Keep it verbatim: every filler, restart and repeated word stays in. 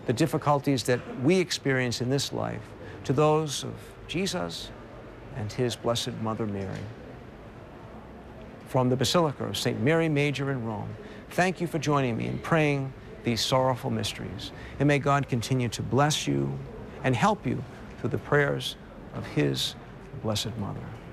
the difficulties that we experience in this life to those of Jesus and his Blessed Mother Mary. From the Basilica of Saint Mary Major in Rome, thank you for joining me in praying these sorrowful mysteries. And may God continue to bless you and help you through the prayers of his Blessed Mother.